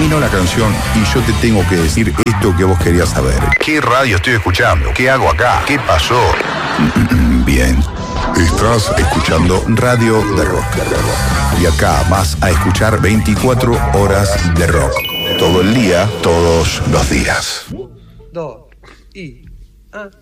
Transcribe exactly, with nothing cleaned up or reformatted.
terminó la canción y yo te tengo que decir esto que vos querías saber. ¿Qué radio estoy escuchando? ¿Qué hago acá? ¿Qué pasó? Bien. Estás escuchando Radio de Rock. Y acá vas a escuchar veinticuatro horas de rock. Todo el día, todos los días. Dos y... Ah.